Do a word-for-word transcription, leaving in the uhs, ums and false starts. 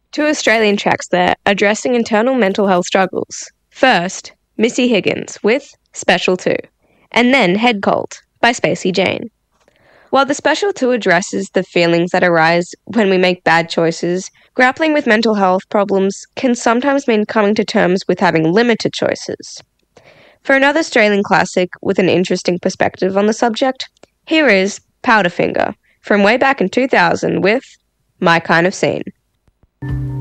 Two Australian tracks there addressing internal mental health struggles. First, Missy Higgins with Special two, and then Head Cold by Spacey Jane. While the Special two addresses the feelings that arise when we make bad choices, grappling with mental health problems can sometimes mean coming to terms with having limited choices. For another Australian classic with an interesting perspective on the subject, here is Powderfinger from way back in two thousand with My Kind of Scene.